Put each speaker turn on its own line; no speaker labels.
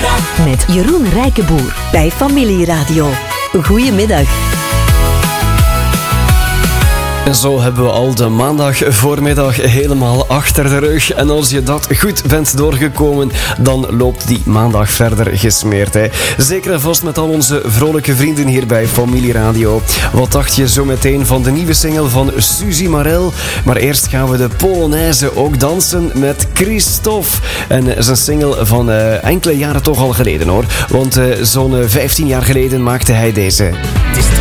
Vrijdagmiddag
met Jeroen Rijkenboer bij Familieradio. Goedemiddag.
En zo hebben we al de maandag voormiddag helemaal achter de rug. En als je dat goed bent doorgekomen, dan loopt die maandag verder gesmeerd. Hè. Zeker en vast met al onze vrolijke vrienden hier bij Familieradio. Wat dacht je zo meteen van de nieuwe single van Suzy Marel? Maar eerst gaan we de Polonaise ook dansen met Christophe. En zijn single van enkele jaren toch al geleden hoor. Want zo'n 15 jaar geleden maakte hij deze.
Het is